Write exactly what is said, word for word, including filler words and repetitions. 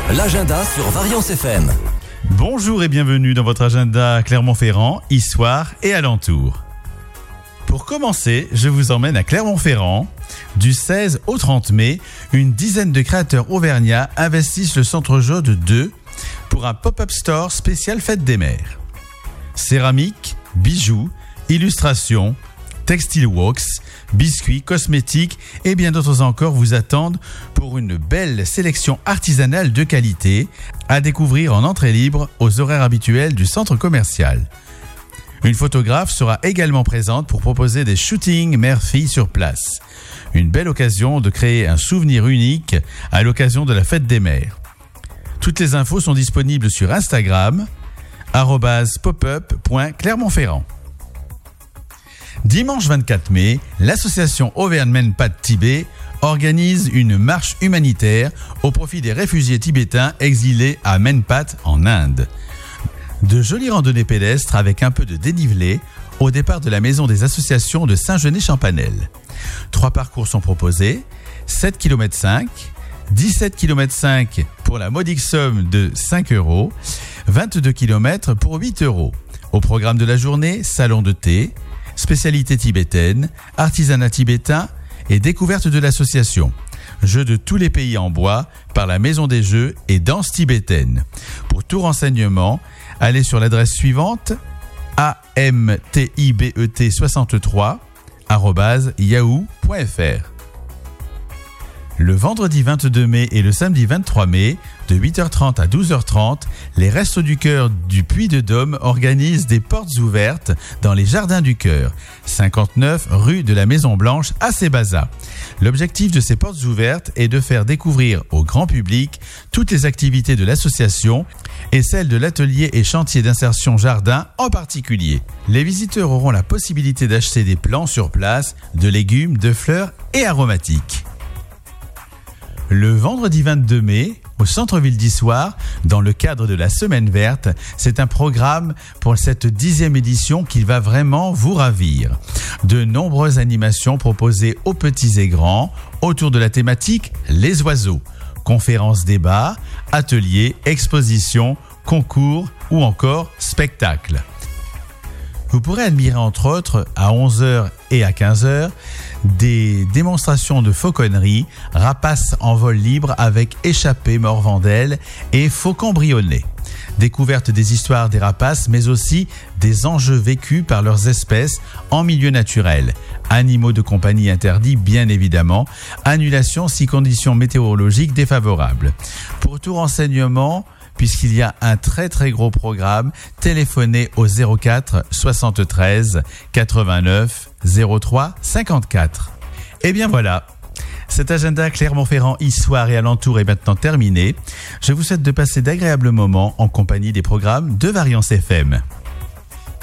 l'agenda sur Variance F M. Bonjour et bienvenue dans votre agenda Clermont-Ferrand, histoire et alentour. Pour commencer, je vous emmène à Clermont-Ferrand. Du seize au trente mai, une dizaine de créateurs auvergnats investissent le Centre Jaude deux pour un pop-up store spécial Fête des Mères. Céramique, bijoux, illustrations, textile wax, biscuits, cosmétiques et bien d'autres encore vous attendent pour une belle sélection artisanale de qualité à découvrir en entrée libre aux horaires habituels du centre commercial. Une photographe sera également présente pour proposer des shootings mère-fille sur place. Une belle occasion de créer un souvenir unique à l'occasion de la Fête des Mères. Toutes les infos sont disponibles sur Instagram, arobase popup point clermont-ferrand. Dimanche vingt-quatre mai, l'association Auvergne Mène Pas de Tibet organise une marche humanitaire au profit des réfugiés tibétains exilés à Menpat en Inde. De jolies randonnées pédestres avec un peu de dénivelé au départ de la maison des associations de Saint-Genès-Champanel. Trois parcours sont proposés, sept virgule cinq kilomètres, dix-sept virgule cinq kilomètres pour la modique somme de cinq euros, vingt-deux kilomètres pour huit euros. Au programme de la journée, salon de thé, spécialité tibétaine, artisanat tibétain et découverte de l'association. Jeux de tous les pays en bois par la Maison des Jeux et danse tibétaine. Pour tout renseignement, allez sur l'adresse suivante a m t i b e t soixante-trois arobase yahoo point f r. Le vendredi vingt-deux mai et le samedi vingt-trois mai, de huit heures trente à douze heures trente, les Restos du Cœur du Puy de Dôme organisent des portes ouvertes dans les Jardins du Cœur, cinquante-neuf rue de la Maison Blanche à Sébaza. L'objectif de ces portes ouvertes est de faire découvrir au grand public toutes les activités de l'association et celles de l'atelier et chantier d'insertion jardin en particulier. Les visiteurs auront la possibilité d'acheter des plants sur place, de légumes, de fleurs et aromatiques. Le vendredi vingt-deux mai, au centre-ville d'Issoire, dans le cadre de la Semaine verte, c'est un programme pour cette dixième édition qui va vraiment vous ravir. De nombreuses animations proposées aux petits et grands autour de la thématique « Les oiseaux ». Conférences, débats, ateliers, expositions, concours ou encore spectacles. Vous pourrez admirer entre autres à onze heures et à quinze heures des démonstrations de fauconnerie, rapaces en vol libre avec échappée morvandelle et faucon brionnet. Découverte des histoires des rapaces mais aussi des enjeux vécus par leurs espèces en milieu naturel. Animaux de compagnie interdits bien évidemment. Annulation si conditions météorologiques défavorables. Pour tout renseignement, puisqu'il y a un très très gros programme, téléphonez au zéro quatre soixante-treize quatre-vingt-neuf zéro trois cinquante-quatre. Et bien voilà, cet agenda Clermont-Ferrand, histoire et alentour est maintenant terminé. Je vous souhaite de passer d'agréables moments en compagnie des programmes de Variance F M.